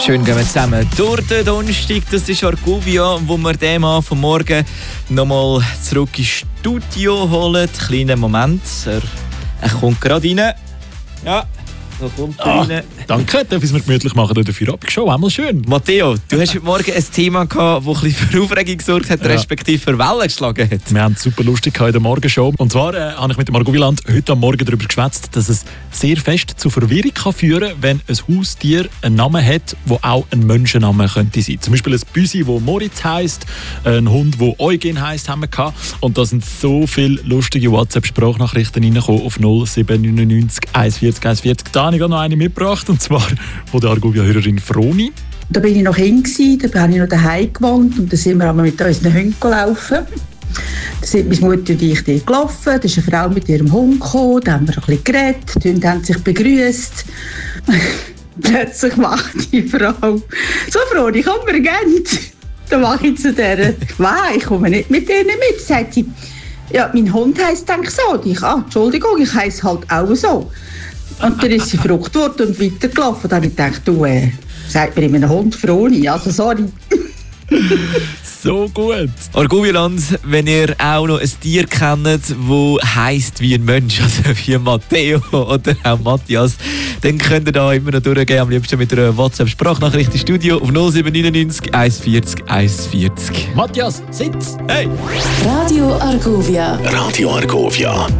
Schön gehen wir zusammen durch den Donnerstag. Das ist Argovia, wo wir den Mann von morgen nochmal zurück ins Studio holen. Kleiner Moment. Er kommt gerade rein. Ja, so kommt er rein. Danke, darf ich es mir gemütlich machen durch die Feierabend-Show. Einmal schön. Matteo, du hast heute Morgen ein Thema gehabt, das ein bisschen für Aufregung gesorgt hat, respektive für Wellen geschlagen hat. Wir haben es super lustig in der Morgenshow. Und zwar habe ich mit dem Argoviland heute am Morgen darüber geschwätzt, dass es sehr fest zu Verwirrung kann führen, wenn ein Haustier einen Namen hat, der auch ein Menschenname könnte sein. Zum Beispiel ein Büsi, das Moritz heisst, ein Hund, der Eugen heisst, haben wir gehabt. Und da sind so viele lustige WhatsApp-Sprachnachrichten reingekommen auf 0799 140 140. Da habe ich noch eine mitgebracht, und zwar von der Argovia-Hörerin Froni. Da bin ich noch hin, da habe ich noch daheim gewohnt und da sind wir einmal mit unseren Hunden gelaufen. Da sind meine Mutter und ich dort gelaufen, da ist eine Frau mit ihrem Hund gekommen, da haben wir ein bisschen geredet, die Hunde haben sich begrüßt. Plötzlich macht die Frau: «So, Froni, komm, wir gehen.» Da mache ich zu der: «Nein, ich komme nicht mit denen mit.» Sagt sie: «Ja, mein Hund heisst denk so.» Und ich: «Entschuldigung, ich heisse halt auch so.» Und dann ist sie verrückt worden und weitergelaufen. Dann habe ich gedacht: «Du, sagt mir immer ein Hund Froni, also sorry.» So gut. Argovia-Land, wenn ihr auch noch ein Tier kennt, das heisst wie ein Mensch, also wie Matteo oder auch Matthias, dann könnt ihr da immer noch durchgehen, am liebsten mit einer WhatsApp-Sprachnachricht ins Studio auf 0799 140 140. Matthias, sitz! Hey! Radio Argovia. Radio Argovia.